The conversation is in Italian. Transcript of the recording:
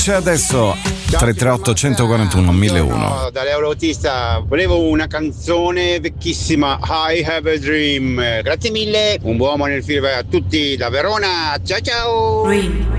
C'è adesso 338 141 1001. No, dall'Eurotista volevo una canzone vecchissima, I Have a Dream. Grazie mille, un buon buon film a tutti da Verona. Ciao ciao.